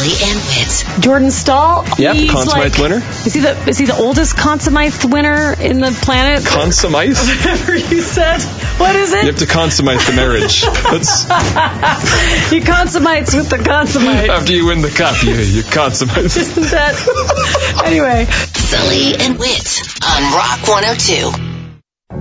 Sully and Wits. Jordan Stahl. Yep, Conn winner. Is he the oldest Conn winner in the planet? Conn Whatever you said. What is it? You have to consummate the marriage. He consummates with the consummate. After you win the cup, you consummate. Isn't that? Anyway. Sully and Wits on Rock 102.